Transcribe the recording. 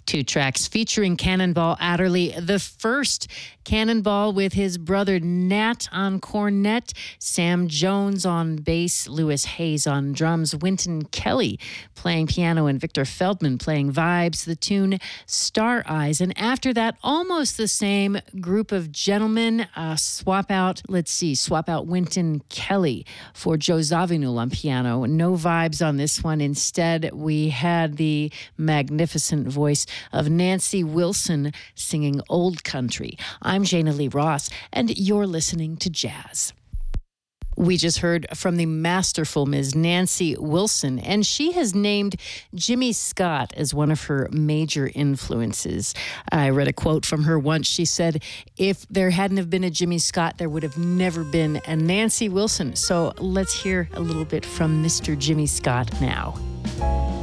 Two tracks featuring Cannonball Adderley. The first, Cannonball with his brother Nat on cornet, Sam Jones on bass, Lewis Hayes on drums, Wynton Kelly playing piano, and Victor Feldman playing vibes. The tune Star Eyes. And after that, almost the same group of gentlemen swap out Wynton Kelly for Joe Zawinul on piano. No vibes on this one. Instead, we had the magnificent voice of Nancy Wilson singing Old Country. I'm Jana Lee Ross, and you're listening to Jazz. We just heard from the masterful Ms. Nancy Wilson, and she has named Jimmy Scott as one of her major influences. I read a quote from her once. She said, if there hadn't have been a Jimmy Scott, there would have never been a Nancy Wilson. So let's hear a little bit from Mr. Jimmy Scott now.